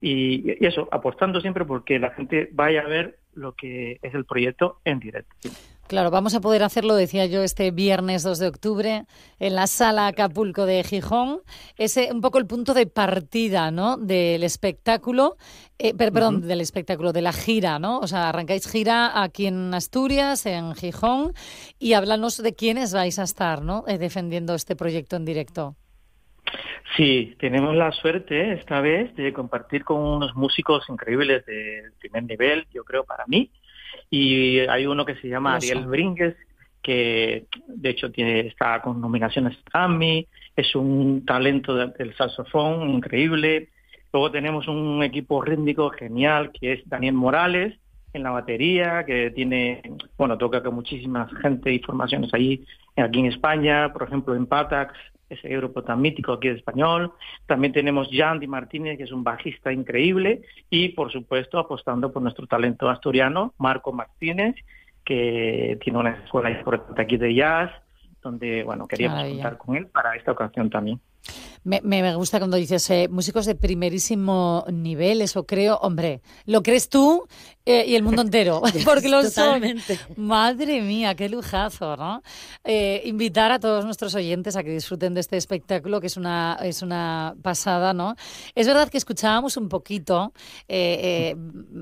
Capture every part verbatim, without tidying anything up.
y, y eso, apostando siempre porque la gente vaya a ver lo que es el proyecto en directo. ¿Sí? Claro, vamos a poder hacerlo, decía yo, este viernes dos de octubre en la Sala Acapulco de Gijón. Es un poco el punto de partida, ¿no?, del espectáculo, eh, perdón, uh-huh. del espectáculo, de la gira, ¿no? O sea, arrancáis gira aquí en Asturias, en Gijón, y háblanos de quiénes vais a estar, ¿no?, eh, defendiendo este proyecto en directo. Sí, tenemos la suerte esta vez de compartir con unos músicos increíbles de primer nivel, yo creo, para mí. Y hay uno que se llama Ariel Brínguez, que de hecho tiene, está con nominaciones Grammy, es un talento de, del saxofón increíble. Luego tenemos un equipo rítmico genial, que es Daniel Morales, en la batería, que tiene, bueno, toca con muchísima gente y formaciones ahí, aquí en España, por ejemplo en Patax, ese grupo tan mítico aquí de español. También tenemos Yandy Martínez, que es un bajista increíble, y por supuesto apostando por nuestro talento asturiano, Marco Martínez, que tiene una escuela importante aquí de jazz, donde, bueno, queríamos Ay, contar ya. con él para esta ocasión también. Me, me gusta cuando dices eh, músicos de primerísimo nivel, eso creo, hombre, lo crees tú eh, y el mundo entero, porque lo son. Madre mía, qué lujazo, ¿no? Eh, invitar a todos nuestros oyentes a que disfruten de este espectáculo, que es una es una pasada, ¿no? Es verdad que escuchábamos un poquito eh, eh,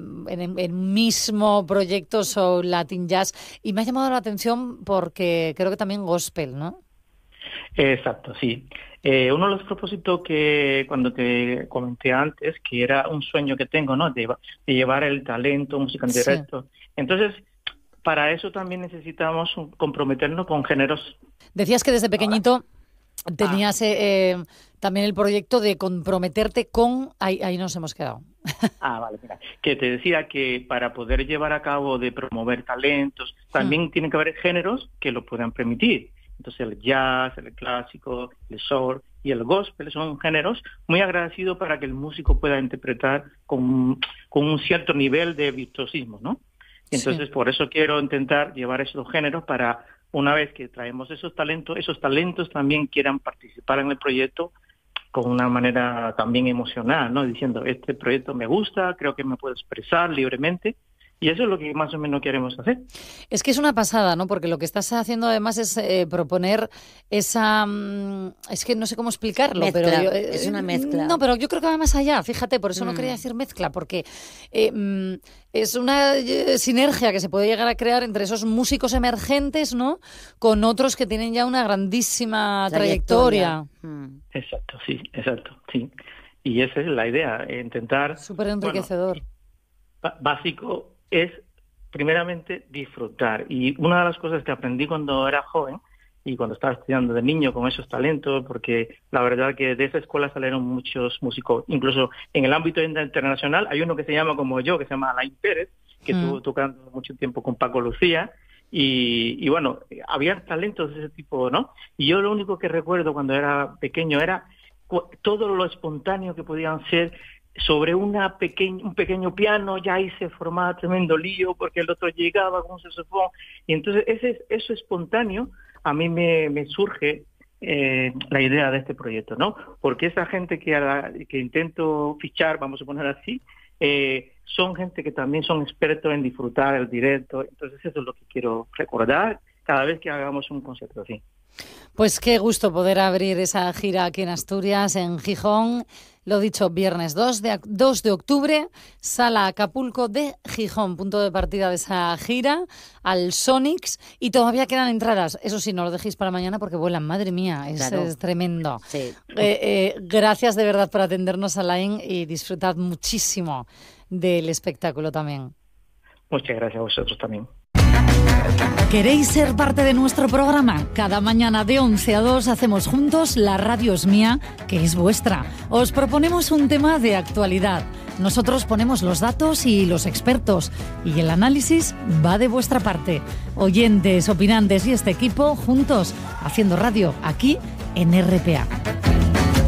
en el mismo proyecto Soul Latin Jazz, y me ha llamado la atención porque creo que también gospel, ¿no? Exacto, sí. Eh, uno de los propósitos que cuando te comenté antes, que era un sueño que tengo, ¿no?, de, de llevar el talento, música en directo. Sí. Entonces, para eso también necesitamos comprometernos con géneros. Decías que desde pequeñito Ahora. tenías eh, eh, también el proyecto de comprometerte con... Ahí, ahí nos hemos quedado. Ah, vale, mira. Que te decía que para poder llevar a cabo de promover talentos, también hmm. tiene que haber géneros que lo puedan permitir. Entonces el jazz, el clásico, el soul y el gospel son géneros muy agradecidos para que el músico pueda interpretar con, con un cierto nivel de virtuosismo, ¿no? Entonces sí. por eso quiero intentar llevar esos géneros para, una vez que traemos esos talentos, esos talentos también quieran participar en el proyecto con una manera también emocional, ¿no? Diciendo, este proyecto me gusta, creo que me puedo expresar libremente. Y eso es lo que más o menos queremos hacer. Es que es una pasada, ¿no? Porque lo que estás haciendo además es eh, proponer esa... Um, es que no sé cómo explicarlo, mezcla, pero... Yo, eh, es una mezcla. No, pero yo creo que va más allá, fíjate, por eso mm. no quería decir mezcla, porque eh, mm, es una eh, sinergia que se puede llegar a crear entre esos músicos emergentes, ¿no?, con otros que tienen ya una grandísima trayectoria. trayectoria. Mm. Exacto, sí, exacto, sí. Y esa es la idea, intentar... Súper enriquecedor. Bueno, básico... es primeramente disfrutar, y una de las cosas que aprendí cuando era joven y cuando estaba estudiando de niño con esos talentos, porque la verdad que de esa escuela salieron muchos músicos, incluso en el ámbito internacional hay uno que se llama como yo, que se llama Alain Pérez, que mm. estuvo tocando mucho tiempo con Paco Lucía, y, y bueno, había talentos de ese tipo, ¿no? Y yo lo único que recuerdo cuando era pequeño era todo lo espontáneo que podían ser sobre una pequeña, un pequeño piano. Ya ahí se formaba tremendo lío porque el otro llegaba con un saxofón, y entonces ese, eso espontáneo a mí me, me surge eh, la idea de este proyecto, ¿no? Porque esa gente que, a la, que intento fichar, vamos a poner así, eh, son gente que también son expertos en disfrutar el directo. Entonces eso es lo que quiero recordar cada vez que hagamos un concierto así. Pues qué gusto poder abrir esa gira aquí en Asturias, en Gijón. Lo dicho, viernes dos de octubre, Sala Acapulco de Gijón, punto de partida de esa gira, al Sonics, y todavía quedan entradas. Eso sí, no lo dejéis para mañana porque vuelan, madre mía, es, claro. es tremendo. Sí. Eh, eh, gracias de verdad por atendernos, Alain, y disfrutad muchísimo del espectáculo también. Muchas gracias a vosotros también. ¿Queréis ser parte de nuestro programa? Cada mañana de once a dos hacemos juntos La Radio es Mía, que es vuestra. Os proponemos un tema de actualidad. Nosotros ponemos los datos y los expertos, y el análisis va de vuestra parte. Oyentes, opinantes y este equipo juntos haciendo radio aquí en R P A.